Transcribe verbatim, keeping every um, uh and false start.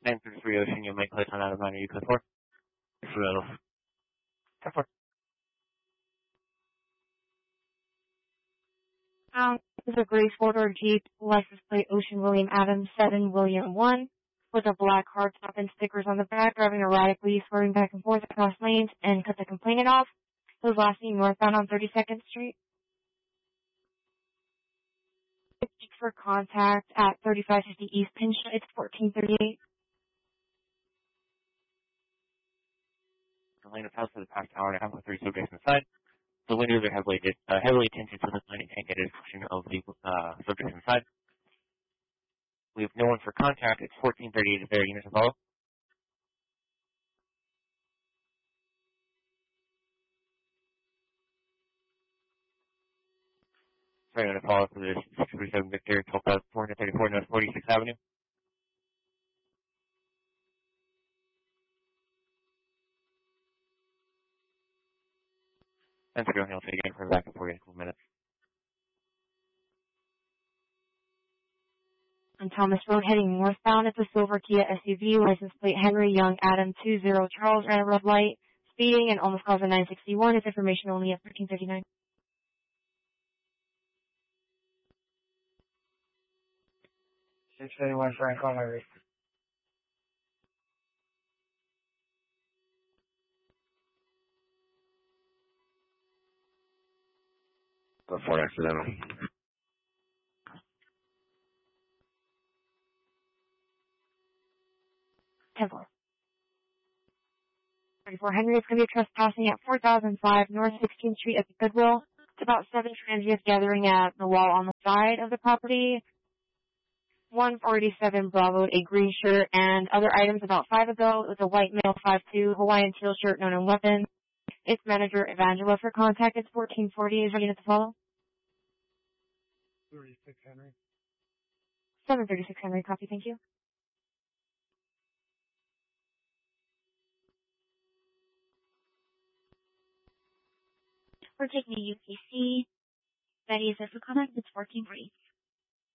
nine thirty-three Ocean, you make place on out of nine, are you code four? ten four. Um, this is a gray four-door Jeep, license plate Ocean William Adams seven William one, with a black hardtop and stickers on the back, driving erratically, swerving back and forth across lanes, and cut the complainant off. It was last seen northbound on thirty-second Street. For contact at thirty-five fifty East Pinchot, it's fourteen thirty-eight. The lane of house for the past hour and a half with three subjects inside. The windows are heavily, uh, heavily tinted so this lane can't get a description of the uh, subjects inside. We have no one for contact. It's fourteen thirty-eight. Is there units to follow? Sorry, I'm going to follow up with this six three seven Victor, twelve thousand four hundred thirty-four North forty-sixth Avenue. And for going to take again for back in forty minutes. On Thomas Road, heading northbound, it's a silver Kia S U V, license plate Henry Young Adam two zero Charles, ran a red light, speeding, and almost caused a nine sixty-one. It's information only at thirteen thirty-nine. six thirty-one Frank Highway. Before accidental. ten four. thirty-four Henry, it's going to be trespassing at four thousand five North sixteenth Street at the Goodwill. It's about seven transients gathering at the wall on the side of the property. one forty-seven Bravo, a green shirt, and other items about five ago. It was a white male five two Hawaiian teal shirt, known and weapon. It's manager Evangela for contact. It's fourteen forty. Is ready to follow? thirty-six Henry. seven thirty-six Henry, copy, thank you. We're taking a U P C. Betty is there for contact. It's fourteen forty.